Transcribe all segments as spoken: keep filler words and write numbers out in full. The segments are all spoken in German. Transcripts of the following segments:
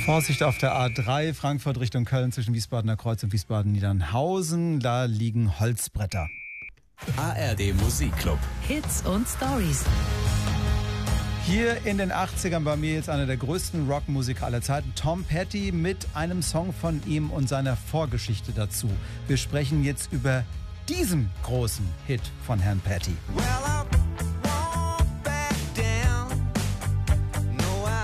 Vorsicht auf der A drei, Frankfurt Richtung Köln zwischen Wiesbadener Kreuz und Wiesbaden-Niedernhausen. Da liegen Holzbretter. A R D Musikclub. Hits und Stories. Hier in den achtzigern bei mir jetzt einer der größten Rockmusiker aller Zeiten, Tom Petty, mit einem Song von ihm und seiner Vorgeschichte dazu. Wir sprechen jetzt über diesen großen Hit von Herrn Petty. Well, I won't back down. No, I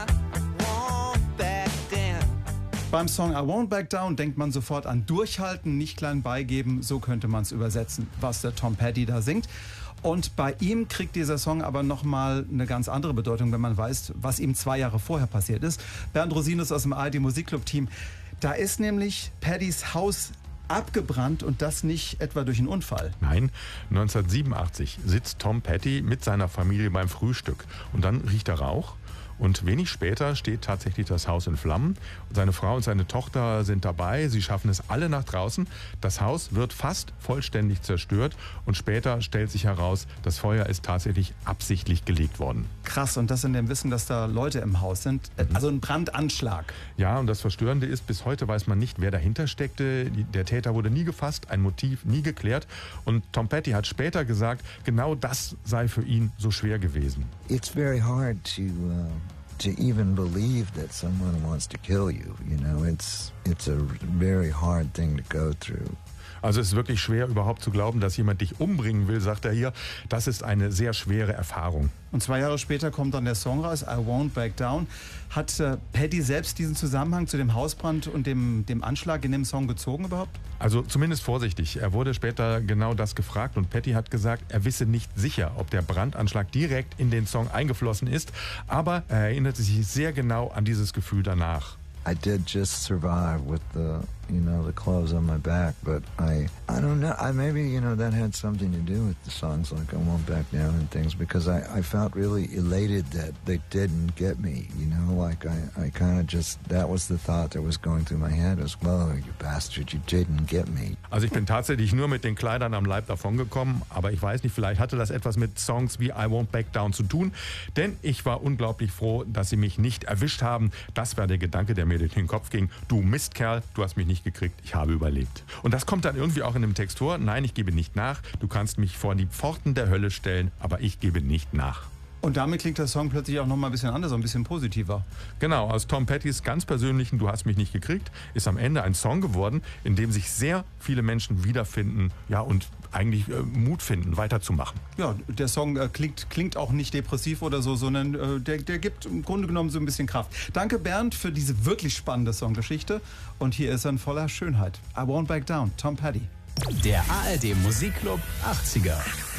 won't back down. Beim Song I Won't Back Down denkt man sofort an Durchhalten, nicht klein beigeben, so könnte man es übersetzen, was der Tom Petty da singt. Und bei ihm kriegt dieser Song aber nochmal eine ganz andere Bedeutung, wenn man weiß, was ihm zwei Jahre vorher passiert ist. Bernd Rosinus aus dem A R D Musikclub-Team. Da ist nämlich Pattys Haus abgebrannt und das nicht etwa durch einen Unfall. Nein, neunzehnhundertsiebenundachtzig sitzt Tom Petty mit seiner Familie beim Frühstück und dann riecht er Rauch. Und wenig später steht tatsächlich das Haus in Flammen. Seine Frau und seine Tochter sind dabei. Sie schaffen es alle nach draußen. Das Haus wird fast vollständig zerstört. Und später stellt sich heraus, das Feuer ist tatsächlich absichtlich gelegt worden. Krass, und das in dem Wissen, dass da Leute im Haus sind. Also ein Brandanschlag. Ja, und das Verstörende ist, bis heute weiß man nicht, wer dahinter steckte. Der Täter wurde nie gefasst, ein Motiv nie geklärt. Und Tom Petty hat später gesagt, genau das sei für ihn so schwer gewesen. It's very hard to uh, to even believe that someone wants to kill you. You know, it's it's a very hard thing to go through. Also es ist wirklich schwer, überhaupt zu glauben, dass jemand dich umbringen will, sagt er hier. Das ist eine sehr schwere Erfahrung. Und zwei Jahre später kommt dann der Song raus, I Won't Back Down. Hat äh, Petty selbst diesen Zusammenhang zu dem Hausbrand und dem, dem Anschlag in dem Song gezogen überhaupt? Also zumindest vorsichtig. Er wurde später genau das gefragt und Petty hat gesagt, er wisse nicht sicher, ob der Brandanschlag direkt in den Song eingeflossen ist. Aber er erinnerte sich sehr genau an dieses Gefühl danach. I did just survive with the, you know, the clothes on my back, but I, I don't know, I maybe, you know, that had something to do with the songs like I Won't Back Down and things, because I, I felt really elated that they didn't get me, you know, like I, I kind of just, that was the thought that was going through my head as well, you bastard, you didn't get me. Also ich bin tatsächlich nur mit den Kleidern am Leib davongekommen, aber ich weiß nicht, vielleicht hatte das etwas mit Songs wie I Won't Back Down zu tun, denn ich war unglaublich froh, dass sie mich nicht erwischt haben. Das war der Gedanke, der mir durch den Kopf ging. Du Mistkerl, du hast mich nicht gekriegt, ich habe überlebt. Und das kommt dann irgendwie auch in dem Text vor. Nein, ich gebe nicht nach. Du kannst mich vor die Pforten der Hölle stellen, aber ich gebe nicht nach. Und damit klingt der Song plötzlich auch nochmal ein bisschen anders, ein bisschen positiver. Genau, aus Tom Pettys ganz persönlichen Du hast mich nicht gekriegt ist am Ende ein Song geworden, in dem sich sehr viele Menschen wiederfinden, ja, und eigentlich äh, Mut finden, weiterzumachen. Ja, der Song äh, klingt, klingt auch nicht depressiv oder so, sondern äh, der, der gibt im Grunde genommen so ein bisschen Kraft. Danke Bernd für diese wirklich spannende Songgeschichte und hier ist er in voller Schönheit. I Won't Back Down, Tom Petty. Der A R D Musikclub achtziger.